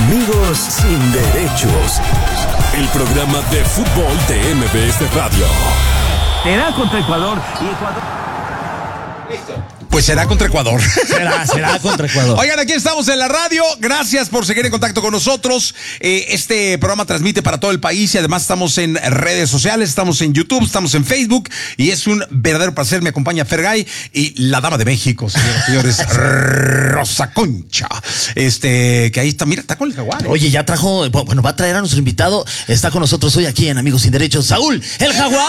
Amigos sin derechos. El programa de fútbol de MBS Radio. Será contra Ecuador y Ecuador. Listo. Pues será contra Ecuador. Será contra Ecuador. Oigan, aquí estamos en la radio. Gracias por seguir en contacto con nosotros. Este programa transmite para todo el país y además estamos en redes sociales, estamos en YouTube, estamos en Facebook y es un verdadero placer. Me acompaña Fergay y la dama de México, señoras y señores, Rosa Concha. Que ahí está, mira, está con el Jaguar. Oye, ya trajo, bueno, va a traer a nuestro invitado. Está con nosotros hoy aquí en Amigos Sin Derechos, Saúl, el Jaguar.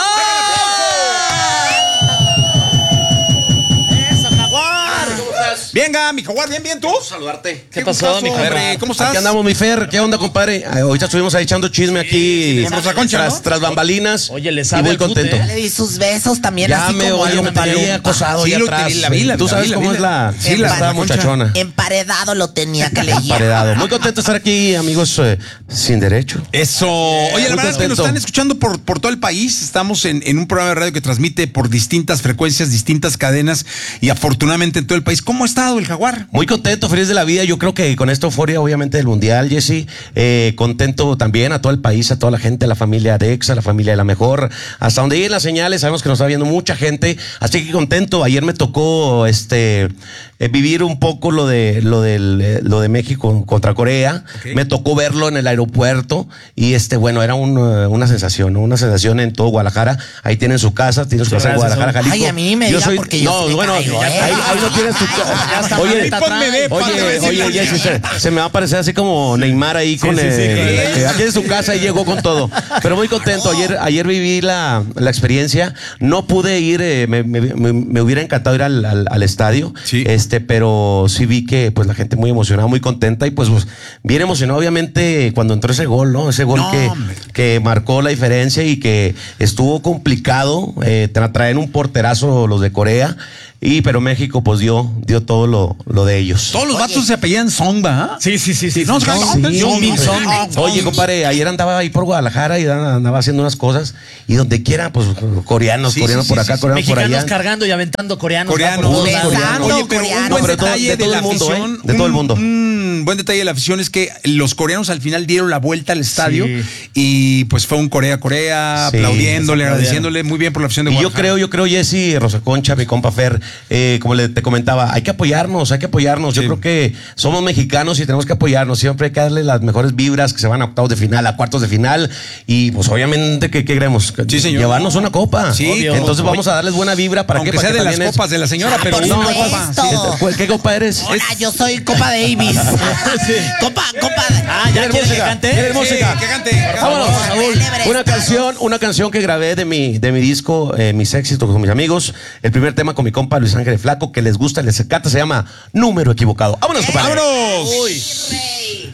Venga, mi Jaguar, bien, ¿tú? Saludarte. ¿Qué pasó, mi Jaguar? ¿Cómo estás? Aquí andamos, mi Fer. ¿Qué onda, compadre? Ahorita estuvimos ahí echando chisme aquí. Con Rosa Concha, ¿no? Tras bambalinas. Oye, le y sabe muy el fute, contento. ¿eh? Le di sus besos también, Ya así me como oye, algo me tenía acosado Sí, ahí lo atrás. la vi. Tú sabes cómo es la... Sí, la esta muchachona. emparedado lo tenía que leer. Emparedado. Muy contento de estar aquí, amigos sin derecho. Eso. Oye, la muy verdad es que nos contento. están escuchando por todo el país. Estamos en un programa de radio que transmite por distintas frecuencias, distintas cadenas y afortunadamente en todo el país. ¿Cómo ha estado el Jaguar? Muy contento, feliz de la vida. Yo creo que con esta euforia, obviamente, del Mundial, Jesse, contento también a todo el país, a toda la gente, a la familia de EXA, a la familia de La Mejor, hasta donde lleguen las señales. Sabemos que nos está viendo mucha gente, así que contento. Ayer me tocó vivir un poco lo de México contra Corea. Okay. Me tocó verlo en el aeropuerto y bueno, era una sensación, ¿no? Una sensación en todo Guadalajara. Ahí tienen su casa, tienen su casa en Guadalajara, Jalisco. Ay, a mí me diga porque yo sí me caigo, ahí no tienes tu casa. Oye, Jesse, se me va a parecer así como Neymar ahí con aquí en su casa y llegó con todo. Pero muy contento. Ayer viví la experiencia. No pude ir, me hubiera encantado ir al estadio. Sí. Pero sí vi que pues la gente muy emocionada, muy contenta y pues bien emocionado, obviamente, cuando entró ese gol, ¿no? Ese gol que marcó la diferencia y que estuvo complicado. Traen un porterazo los de Corea. Pero México pues dio todo lo de ellos. Todos los vatos se apellían Song, ¿va? Sí. No, Oye, compadre, ayer andaba ahí por Guadalajara y andaba haciendo unas cosas y donde quiera, pues coreanos por acá, coreanos por Mexicanos allá. cargando y aventando coreanos. Oye, pero un buen detalle de la afición. De todo el mundo. Un buen detalle de la afición es que los coreanos al final dieron la vuelta al estadio Sí. y pues fue un Corea, Sí, aplaudiéndole, agradeciéndole muy bien por la afición de Y Guadalajara. yo creo, Jesse, Rosa Concha, mi compa Fer, como te comentaba, hay que apoyarnos. Sí. Yo creo que somos mexicanos y tenemos que apoyarnos. Siempre hay que darle las mejores vibras que se van a octavos de final, a cuartos de final. Y pues obviamente, ¿qué queremos? Sí, señor. Llevarnos una copa. Sí, obvio. Entonces vamos a darles buena vibra para Aunque que sea de las también copas de la señora, pero por una supuesto. copa. ¿Qué copa eres? Hola, yo soy Copa Davis. Copa. ¿Ya quieres que cante? ¿Quieres música? Que cante. Vámonos, Saúl. Una canción que grabé de mi disco, mis éxitos con mis amigos. El primer tema con mi compa Luis Ángel Flaco, que les gusta, les encanta, se llama Número Equivocado. ¡Vámonos, compadre! ¡Vámonos! Uy.